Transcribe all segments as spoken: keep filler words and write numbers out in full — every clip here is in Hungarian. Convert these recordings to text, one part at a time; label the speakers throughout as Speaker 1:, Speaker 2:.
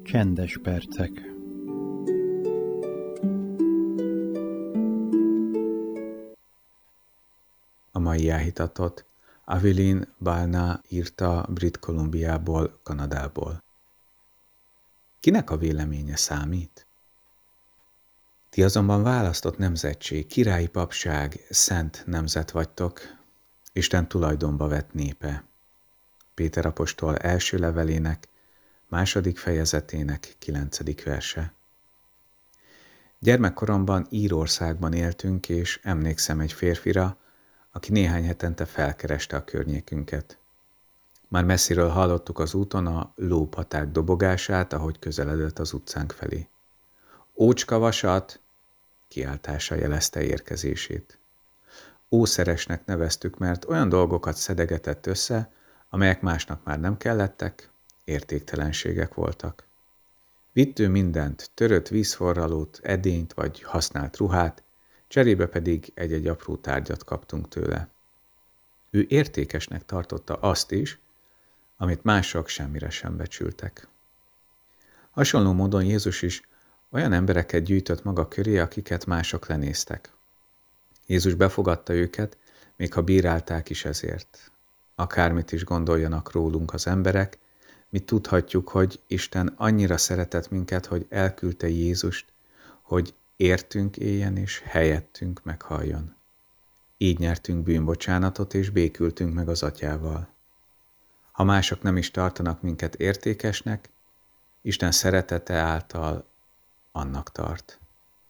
Speaker 1: Csendes percek.
Speaker 2: A mai áhítatot Aveline Balna írta Brit Columbiából, Kanadából. Kinek a véleménye számít? Ti azonban választott nemzetség, királyi papság, szent nemzet vagytok, Isten tulajdonba vett népe. Péter apostol első levelének, második fejezetének kilencedik verse. Gyermekkoromban Írországban éltünk, és emlékszem egy férfira, aki néhány hetente felkereste a környékünket. Már messziről hallottuk az úton a lópaták dobogását, ahogy közeledett az utcánk felé. Ócska vasat! Kiáltása jelezte érkezését. Ószeresnek neveztük, mert olyan dolgokat szedegetett össze, amelyek másnak már nem kellettek, értéktelenségek voltak. Vitt ő mindent, törött vízforralót, edényt vagy használt ruhát, cserébe pedig egy-egy apró tárgyat kaptunk tőle. Ő értékesnek tartotta azt is, amit mások semmire sem becsültek. Hasonló módon Jézus is olyan embereket gyűjtött maga köré, akiket mások lenéztek. Jézus befogadta őket, még ha bírálták is ezért. Akármit is gondoljanak rólunk az emberek, mi tudhatjuk, hogy Isten annyira szeretett minket, hogy elküldte Jézust, hogy értünk éljen és helyettünk meghalljon. Így nyertünk bűnbocsánatot és békültünk meg az Atyával. Ha mások nem is tartanak minket értékesnek, Isten szeretete által annak tart.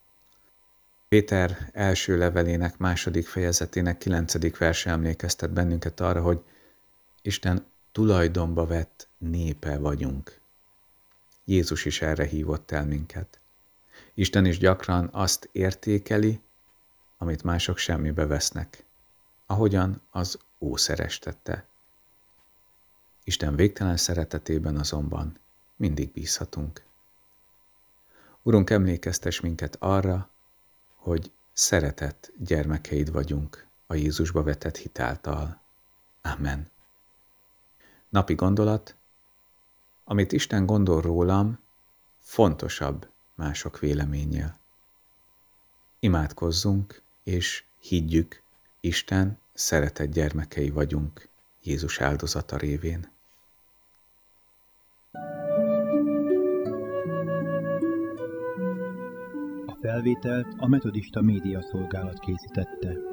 Speaker 2: Péter első levelének második fejezetének kilencedik verse emlékeztet bennünket arra, hogy Isten tulajdonba vett népe vagyunk. Jézus is erre hívott el minket. Isten is gyakran azt értékeli, amit mások semmibe vesznek, ahogyan az ószeres tette. Isten végtelen szeretetében azonban mindig bízhatunk. Urunk, emlékeztes minket arra, hogy szeretett gyermekeid vagyunk a Jézusba vetett hit által. Amen. Napi gondolat: amit Isten gondol rólam, fontosabb mások véleményénél. Imádkozzunk, és higgyük, Isten szeretett gyermekei vagyunk Jézus áldozata révén.
Speaker 1: A felvételt a Metodista Média Szolgálat készítette.